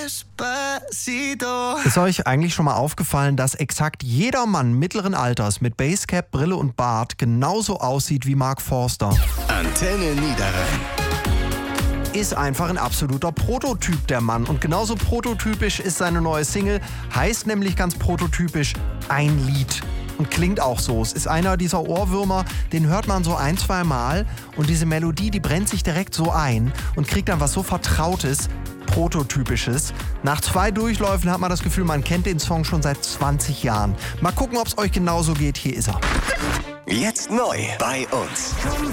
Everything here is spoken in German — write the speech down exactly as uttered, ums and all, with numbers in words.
Despacito. Ist euch eigentlich schon mal aufgefallen, dass exakt jeder Mann mittleren Alters mit Basecap, Brille und Bart genauso aussieht wie Mark Forster? Antenne Niederrhein. Ist einfach ein absoluter Prototyp, der Mann. Und genauso prototypisch ist seine neue Single, heißt nämlich ganz prototypisch Ein Lied. Und klingt auch so. Es ist einer dieser Ohrwürmer, den hört man so ein, zwei Mal und diese Melodie, die brennt sich direkt so ein und kriegt dann was so Vertrautes, Prototypisches. Nach zwei Durchläufen hat man das Gefühl, man kennt den Song schon seit zwanzig Jahren. Mal gucken, ob es euch genauso geht. Hier ist er. Jetzt neu bei uns.